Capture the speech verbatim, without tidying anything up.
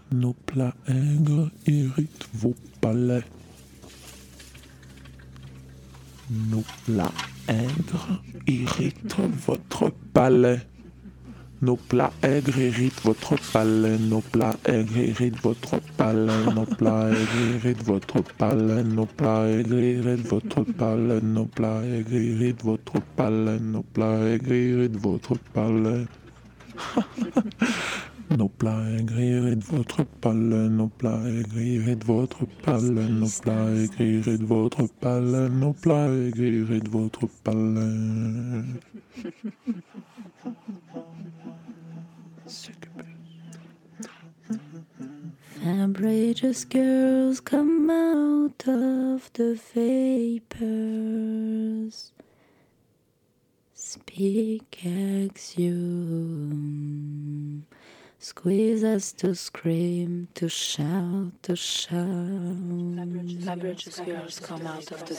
Nos plats aigres irritent vos palais. Nos plats aigres irritent votre palais. Nos plats aigres irritent votre palais. Nos plats aigres irritent votre palais. Nos plats aigres irritent votre palais. Nos plats aigres irritent votre palais. Nos plats aigres irritent votre palais. Nos plats aigres irritent votre palais. Nos plats aigres irritent votre palais. Nos plats aigres irritent votre palais. Nos plats aigres irritent votre palais. Nos plats aigres irritent votre palais. Outrageous girls come out of the vapors. Speak axiom. Squeeze us to scream, to shout, to shout. Outrageous girls come out of the